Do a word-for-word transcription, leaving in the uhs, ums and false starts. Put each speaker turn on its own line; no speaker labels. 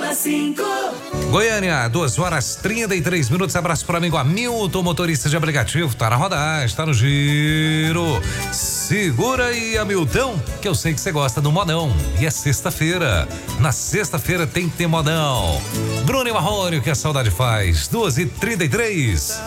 vírgula cinco.
Goiânia, duas horas trinta e três minutos. Abraço para amigo Hamilton, motorista de aplicativo. Tá na rodagem, tá no giro. Segura aí, Hamilton, que eu sei que você gosta do modão. E é sexta-feira. Na sexta-feira tem que ter modão. Bruno e Marrone, o que a saudade faz? duas e trinta e três.